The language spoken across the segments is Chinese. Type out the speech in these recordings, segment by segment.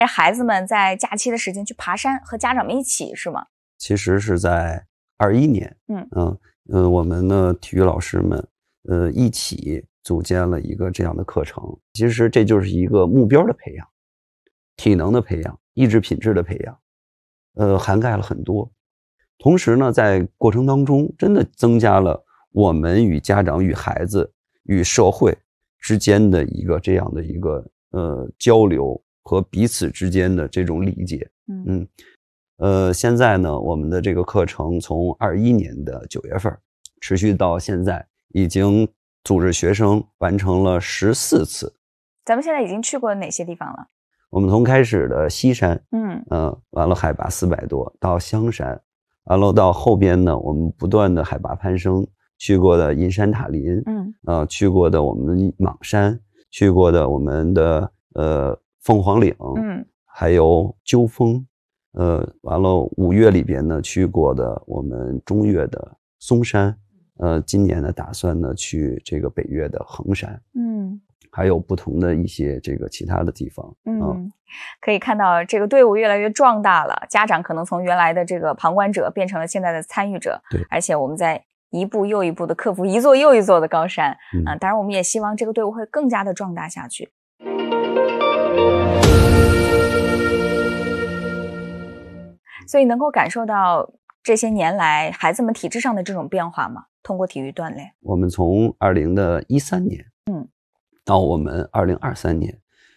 孩子们在假期的时间去爬山，和家长们一起是吗？ 其实是在21年，我们的体育老师们一起组建了一个这样的课程。其实这就是一个目标的培养，体能的培养，意志品质的培养，涵盖了很多。同时呢，在过程当中真的增加了我们与家长、与孩子、与社会之间的一个这样的一个交流和彼此之间的这种理解。现在呢，我们的这个课程从21年的9月份持续到现在，已经组织学生完成了14次。 咱们现在已经去过哪些地方了？ 我们从开始的西山，完了海拔400多，到香山，完了到后边呢，我们不断的海拔攀升，去过的银山塔林，去过的我们莽山，去过的我们的凤凰岭，还有鸠峰，完了5月里边呢去过的我们中岳的嵩山，今年呢打算呢去这个北岳的衡山，还有不同的一些这个其他的地方。 可以看到这个队伍越来越壮大了，家长可能从原来的这个旁观者变成了现在的参与者。 对， 而且我们在一步又一步的克服一座又一座的高山。当然我们也希望这个队伍会更加的壮大下去。所以能够感受到这些年来孩子们体质上的这种变化吗？通过体育锻炼。 我们从2013年到我们2023年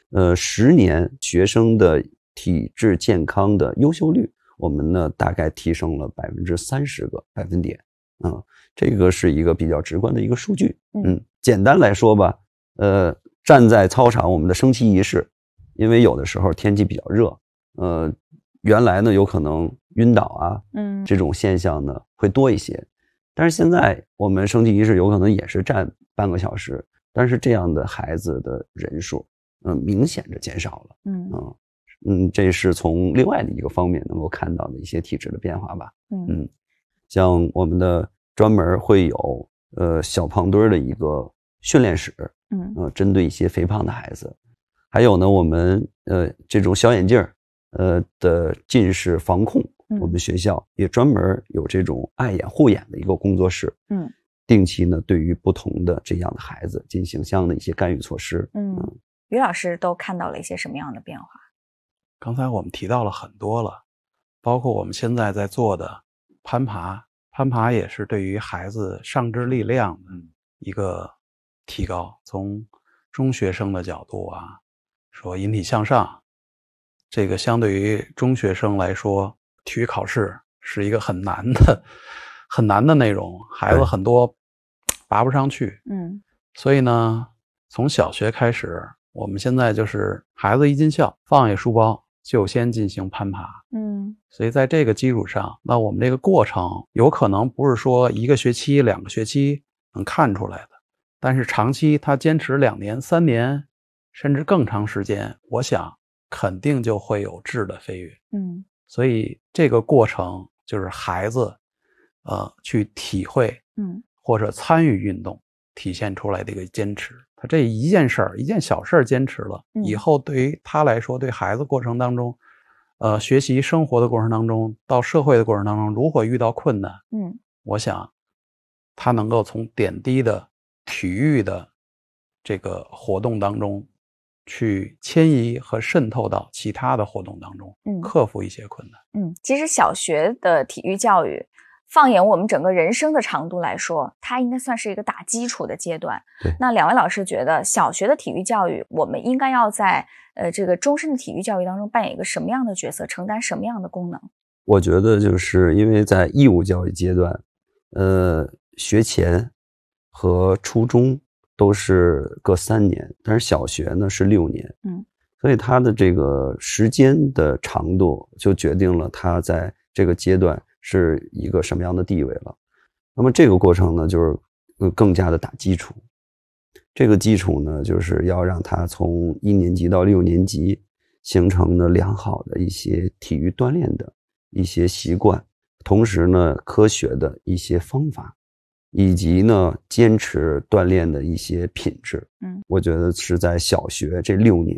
10年学生的体质健康的优秀率，我们呢大概提升了30个百分点。这个是一个比较直观的一个数据。简单来说吧，站在操场我们的升旗仪式，因为有的时候天气比较热，原来呢有可能晕倒啊，这种现象呢会多一些。但是现在我们升旗仪式有可能也是站半个小时，但是这样的孩子的人数明显的减少了。这是从另外的一个方面能够看到的一些体质的变化吧。像我们的专门会有小胖墩的一个训练室，针对一些肥胖的孩子。还有呢，我们这种小眼镜的近视防控，我们学校也专门有这种爱眼护眼的一个工作室。定期呢对于不同的这样的孩子进行相应的一些干预措施。 于老师都看到了一些什么样的变化？ 刚才我们提到了很多了，包括我们现在在做的攀爬也是对于孩子上肢力量的一个提高。从中学生的角度啊，说引体向上，这个相对于中学生来说，体育考试是一个很难的内容，孩子很多拔不上去。所以呢，从小学开始，我们现在就是孩子一进校，放下书包就先进行攀爬。所以在这个基础上，那我们这个过程有可能不是说1个学期2个学期能看出来的，但是长期他坚持2年3年甚至更长时间，我想肯定就会有质的飞跃。所以这个过程就是孩子去体会或者参与运动体现出来的一个坚持。他这一件事儿，一件小事儿坚持了，以后对于他来说，对孩子过程当中学习生活的过程当中，到社会的过程当中，如果遇到困难，我想他能够从点滴的体育的这个活动当中去迁移和渗透到其他的活动当中，克服一些困难。 其实小学的体育教育，放眼我们整个人生的长度来说，它应该算是一个打基础的阶段。那2位老师觉得小学的体育教育，我们应该要在这个终身的体育教育当中扮演一个什么样的角色，承担什么样的功能？ 我觉得就是因为在义务教育阶段，学前和初中都是各3年，但是小学呢是6年。所以它的这个时间的长度就决定了它在这个阶段是一个什么样的地位了。那么这个过程呢，就是更加的打基础。这个基础呢，就是要让它从1年级到6年级形成了良好的一些体育锻炼的一些习惯，同时呢，科学的一些方法，以及呢，坚持锻炼的一些品质。我觉得是在小学这6年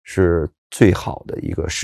是最好的一个